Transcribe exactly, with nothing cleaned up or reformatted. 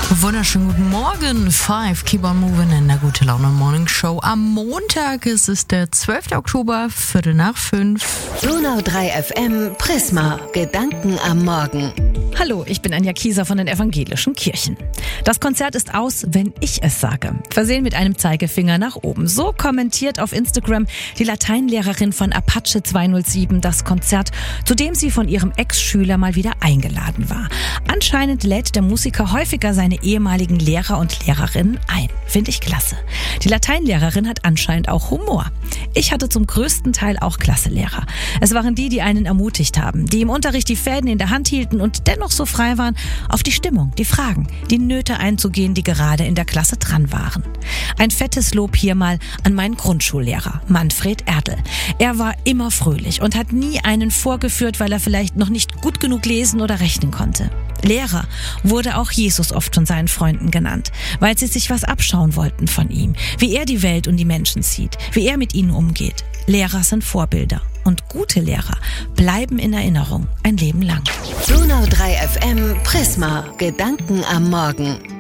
Wunderschönen guten Morgen. Five, keep on moving in der Gute Laune Morning Show. Am Montag ist es der zwölfte Oktober, Viertel nach fünf. Donau drei F M, Prisma, Gedanken am Morgen. Hallo, ich bin Anja Kieser von den Evangelischen Kirchen. Das Konzert ist aus, wenn ich es sage. Versehen mit einem Zeigefinger nach oben. So kommentiert auf Instagram die Lateinlehrerin von Apache zweihundertsieben das Konzert, zu dem sie von ihrem Ex-Schüler mal wieder eingeladen war. Anscheinend lädt der Musiker häufiger seine ehemaligen Lehrer und Lehrerinnen ein. Finde ich klasse. Die Lateinlehrerin hat anscheinend auch Humor. Ich hatte zum größten Teil auch klasse Lehrer. Es waren die, die einen ermutigt haben, die im Unterricht die Fäden in der Hand hielten und dennoch so frei waren, auf die Stimmung, die Fragen, die Nöte einzugehen, die gerade in der Klasse dran waren. Ein fettes Lob hier mal an meinen Grundschullehrer, Manfred Erdl. Er war immer fröhlich und hat nie einen vorgeführt, weil er vielleicht noch nicht gut genug lesen oder rechnen konnte. Lehrer wurde auch Jesus oft von seinen Freunden genannt, weil sie sich was abschauen wollten von ihm, wie er die Welt und die Menschen sieht, wie er mit ihnen umgeht. Lehrer sind Vorbilder und gute Lehrer bleiben in Erinnerung ein Leben lang. Donau drei F M, Prisma, Gedanken am Morgen.